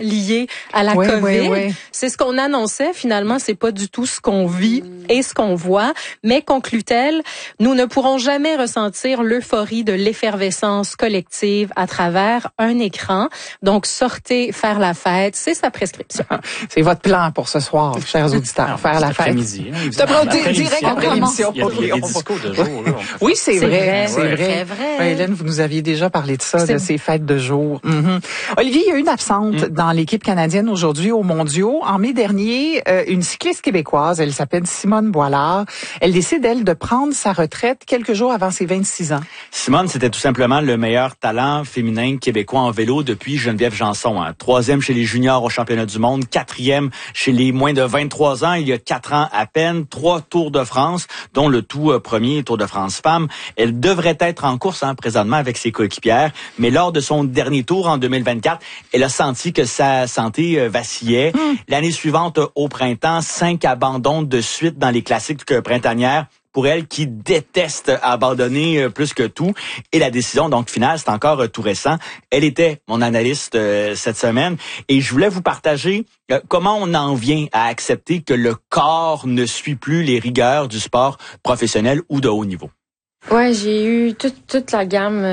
liés à la COVID. C'est ce qu'on annonçait. Finalement, c'est pas du tout ce qu'on vit et ce qu'on voit. Mais conclut-elle, nous ne pourrons jamais ressentir l'euphorie de l'effervescence collective à travers un écran. Donc, sortez faire la fête, c'est sa prescription. C'est votre plan pour ce soir, chers auditeurs, faire la fête. Direct après l'émission. Il y a des discours de jour. Là. Oui, c'est vrai. Très vrai. Hélène, vous nous aviez déjà parlé de ça, de ces fêtes de jour. Olivier, il y a une absente dans l'équipe canadienne aujourd'hui aux Mondiaux. En mai dernier, une cycliste québécoise, elle s'appelle Simone Boilard. Elle décide, elle, de prendre sa retraite quelques jours avant ses 26 ans. Simone, c'était tout simplement le meilleur talent féminin québécois en vélo depuis Geneviève Janson. 3e chez les juniors au championnat du monde, 4e chez les moins de 23 ans, il y a 4 ans à peine, 3 Tours de France, dont le tout premier Tour de France Femmes. Elle devrait être en course présentement avec ses coéquipières, mais lors de son dernier tour en 2024, elle a senti que sa santé vacillait. L'année suivante, au printemps, 5 abandons de suite dans les classiques printanières. Pour elle qui déteste abandonner plus que tout. Et la décision donc finale, c'est encore tout récent. Elle était mon analyste cette semaine et je voulais vous partager comment on en vient à accepter que le corps ne suit plus les rigueurs du sport professionnel ou de haut niveau. Ouais, j'ai eu toute la gamme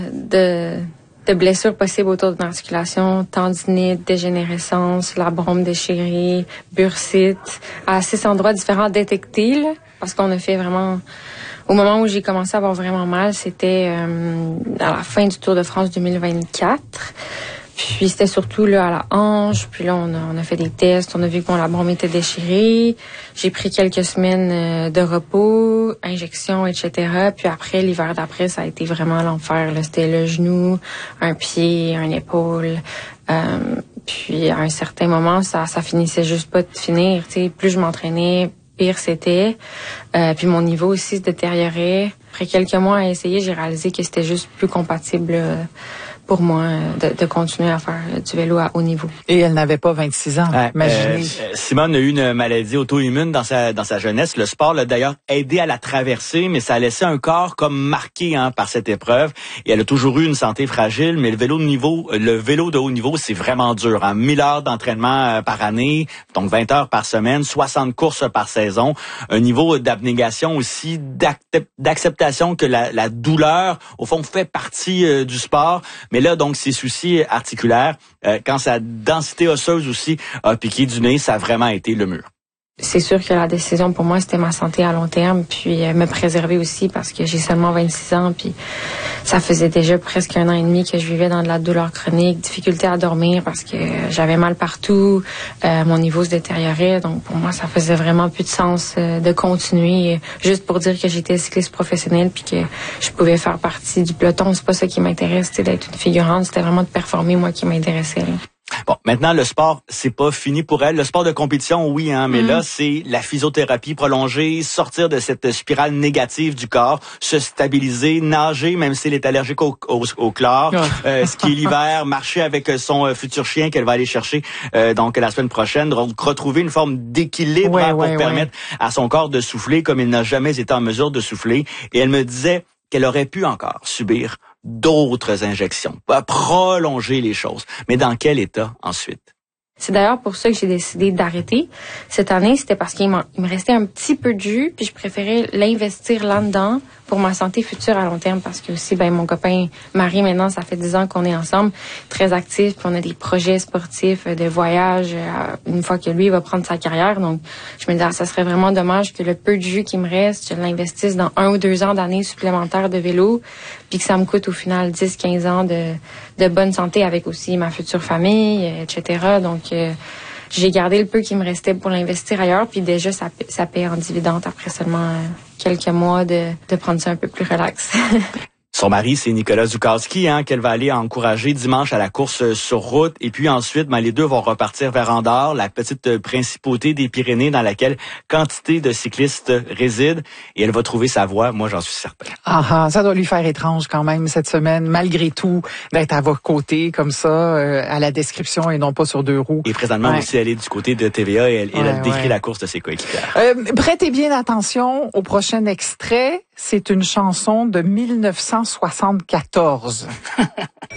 de blessures possibles autour de l'articulation, tendinite, dégénérescence, labrum déchiré, bursite, à 6 endroits différents détectés, là, parce qu'on a fait vraiment... Au moment où j'ai commencé à avoir vraiment mal, c'était à la fin du Tour de France 2024. Puis c'était surtout là à la hanche. Puis là, on a fait des tests. On a vu que mon labrum était déchiré. J'ai pris quelques semaines de repos, injections, etc. Puis après, l'hiver d'après, ça a été vraiment l'enfer. Là, c'était le genou, un pied, une épaule. Puis à un certain moment, ça finissait juste pas de finir. Tu sais, plus je m'entraînais, pire c'était. Puis mon niveau aussi se détériorait. Après quelques mois à essayer, j'ai réalisé que c'était juste plus compatible pour moi de continuer à faire du vélo à haut niveau. Et elle n'avait pas 26 ans, imaginez. Simone a eu une maladie auto-immune dans sa jeunesse. Le sport l'a d'ailleurs aidé à la traverser, mais ça a laissé un corps comme marqué par cette épreuve. Et elle a toujours eu une santé fragile, mais le vélo de haut niveau, c'est vraiment dur. 1000 heures d'entraînement par année, donc 20 heures par semaine, 60 courses par saison. Un niveau d'abnégation aussi, d'acceptation que la douleur, au fond, fait partie du sport. Mais là, donc, ces soucis articulaires, quand sa densité osseuse aussi a piqué du nez, ça a vraiment été le mur. C'est sûr que la décision pour moi, c'était ma santé à long terme, puis me préserver aussi parce que j'ai seulement 26 ans, puis ça faisait déjà presque 1 an et demi que je vivais dans de la douleur chronique, difficulté à dormir parce que j'avais mal partout, mon niveau se détériorait, donc pour moi, ça faisait vraiment plus de sens de continuer juste pour dire que j'étais cycliste professionnelle puis que je pouvais faire partie du peloton. C'est pas ça qui m'intéresse, c'était d'être une figurante, c'était vraiment de performer moi qui m'intéressait. Là. Bon, maintenant, le sport, c'est pas fini pour elle. Le sport de compétition, oui, mais là, c'est la physiothérapie prolongée, sortir de cette spirale négative du corps, se stabiliser, nager, même si elle est allergique au chlore, skier l'hiver, marcher avec son futur chien qu'elle va aller chercher donc la semaine prochaine, donc retrouver une forme d'équilibre pour permettre à son corps de souffler comme il n'a jamais été en mesure de souffler. Et elle me disait qu'elle aurait pu encore subir d'autres injections, pas prolonger les choses. Mais dans quel état ensuite? C'est d'ailleurs pour ça que j'ai décidé d'arrêter. Cette année, c'était parce qu'il me restait un petit peu de jus, puis je préférais l'investir là-dedans pour ma santé future à long terme, parce que aussi, mon copain Marie, maintenant, ça fait 10 ans qu'on est ensemble, très actifs, puis on a des projets sportifs, de voyage, une fois que lui va prendre sa carrière. Donc, je me disais, ça serait vraiment dommage que le peu de jus qui me reste, je l'investisse dans 1 ou 2 ans d'années supplémentaires de vélo, puis que ça me coûte au final 10-15 ans de bonne santé avec aussi ma future famille, etc. Donc, j'ai gardé le peu qui me restait pour l'investir ailleurs, puis déjà, ça paie en dividende après seulement quelques mois de prendre ça un peu plus relax. Son mari, c'est Nicolas Zukowski, qu'elle va aller encourager dimanche à la course sur route. Et puis ensuite, les deux vont repartir vers Andorre, la petite principauté des Pyrénées dans laquelle quantité de cyclistes résident. Et elle va trouver sa voie, moi j'en suis certain. Ça doit lui faire étrange quand même cette semaine, malgré tout, d'être à vos côtés comme ça, à la description et non pas sur 2 roues. Et présentement aussi, elle est du côté de TVA et elle décrit la course de ses coéquipières. Prêtez bien attention au prochain extrait. C'est une chanson de 1974.